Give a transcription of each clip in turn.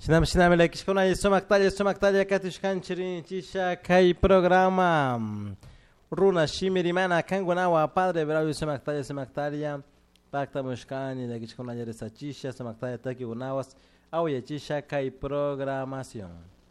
Shinam la kishkuna sumaktalia katishkanchirin chisha kai programa runa shimirimana kangunawa padre bravo sumaktalia pacta mushkani la kishkuna yeresa chisha sumaktalia taki gunawas auya chisha kai programación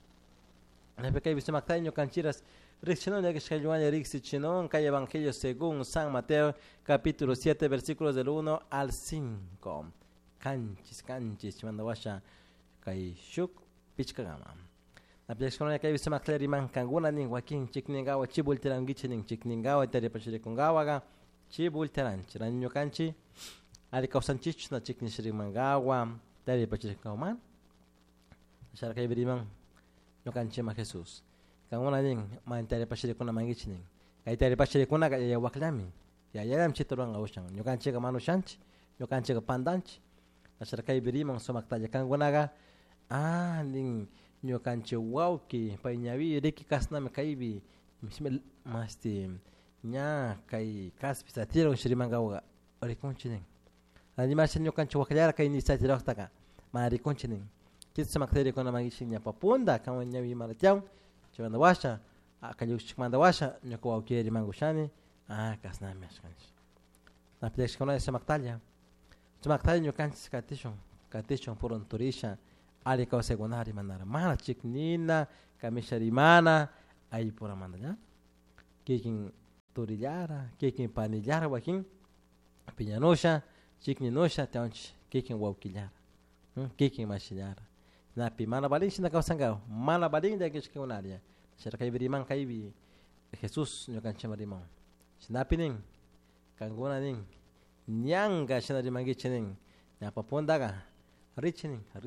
la pekai sumaktalia canchiras Rixchinon ya kishkayuanya rixichinon kai evangelio según San Mateo capítulo 7 versículos del 1 al 5 canchis mandawasha kai shuk pichkagama la pichkona kai bisema kleriman kanguna ning wakin chikningawa chibulterangichi ning chikningawa tere pachirikungawa ga chibulteranchi ranyo kanchi ali kausanchich na chiknishrimangawa tere pachirikungawa shara kai biriman no kanchi ma Jesus kanguna ning man tere pachirikuna mangichi ning kai tere pachirikuna ga ya waklami ya yam chitoranga ushang no kanchi ga manushanchi no kanchi ga pandanchi shara kai biriman somaktaja kanguna ga ning nyo kanche wauki pa nyawi reki kasna me kaibi mismel masti nya kai kas pisatiro shrimangawa rikonchinen ani ma nyo kanche waklara kai ni satiro taka ma rikonchinen kit samaktere kona mangishin nya papunda kama nyawi maratiao chwana washa akayu chimanda washa nyo ko wauki rimangushani kasna meskanch na pdesh kona samaktalia nyo kanche katishon poron turisha ali kau segunari manara mana chiknina kamisharimana ai pura mandanya kikin turillara kikin panillara wakin piñanosha chikninosha taunch kikin waukillara kikin mashillara na pi mana balin sina kau sangau mana balin da kishkunaria shara kai biriman kai bi Jesus nyo kan chamarimon sinapining kangona ning nyanga shinari mangichinin na papondaga rich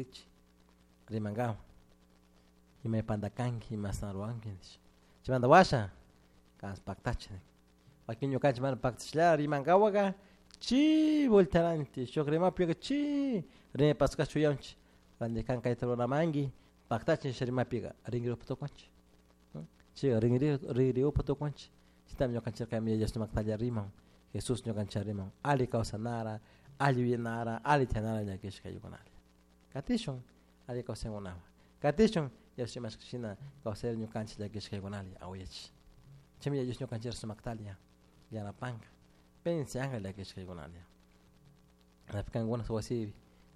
rimangao imepandakangi masnaruangi chimanda washa kas paktache wakinyo kachman paktachla rimangao ga chi voltaranti shokrema pega chi re paska chuyonchi bande kan kaitro ramangi paktache shrima pega ringiro potokonchi chi ringiro potokonchi sitam nyo kancher kamia yesu maktaja rimon Jesus nyo kancher rimon ali kausanara ali yenara ali tenara nyakeshka yukonali katishon ali kausen unawa katishon yesu maskishina kauser nyo kanchi nyakeshka yukonali awechi chemi yesu nyo kancher sumaktalia yana panga pensi anga nyakeshka yukonali nafikan gona swasi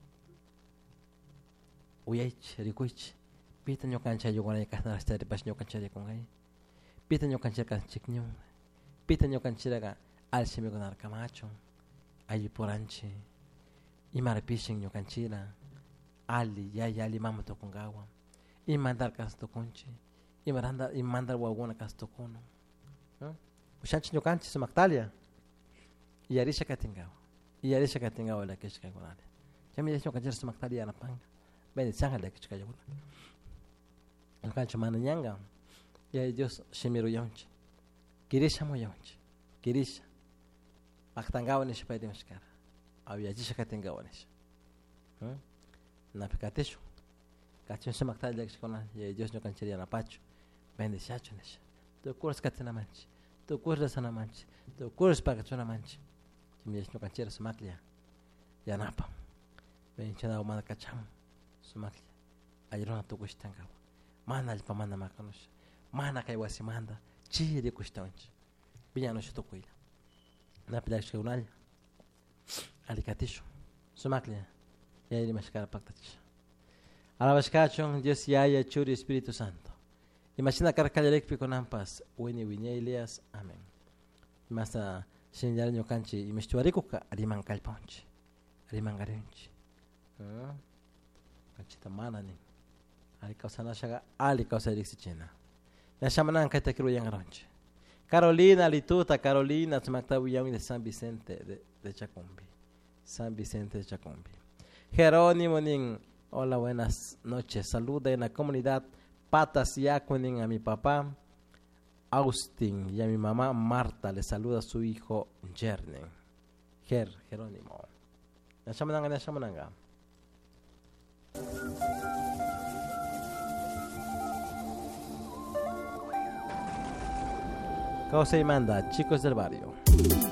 uyech rikuich pita nyo kancha yukonali kasna stari pas nyo kancha yukongai pita nyo kancha kanchiknyo pita nyo kancha ga al shemi gonar kamacho ayi poranchi imar pishin nyo kanchira ali yali mama to kungawa imandar kasto konchi imandar wagona kasto kono ushanchi nyo kanchi sumaktalia yarisha katingawa la kishka gonale chami nyo kanchi sumaktalia na panga bene sanga la kishka yona nyo kanchi mana nyanga ya Dios shimiru yonchi kirisha mo yonchi kirisha aktangawa ni shipaidi mshikara au yajisha katingawa ni na pikatesho kachon samaktalia kishkona ya Dios nyo kanchiria na pacho bende shacho nisha to kurs katina manchi to kurs sana manchi to kurs pakachona manchi kimi nyo kanchiria sumaklia ya napa ben chana umana kacham sumaklia ajirona to kushtangawa mana alpamana makanosha mana kai wasimanda chiri kushtanchi binyano shito kuila na pidash kaunal alikatisho sumaklia ya ili mashikara paktach alabashkachon Dios ya churi Espíritu Santo imashina karkalek pikonampas weni winya Elias amen masa shinjal nyo kanchi imeshtuariko ka aliman kalponchi aliman garenchi kanchita mana ni alikausa shaga alikausa rixichena na shamanan kaitakiru yangaronchi Carolina Lituta, Carolina, Tmaktawiyan de San Vicente de Chacombi. San Vicente de Chacombi. Jerónimo Nin, hola, buenas noches. Saluda en la comunidad Patas Yacunin a mi papá Austin y a mi mamá Marta. Le saluda a su hijo Jernen. Jerónimo. Nashamananga. Causa y manda, chicos del barrio.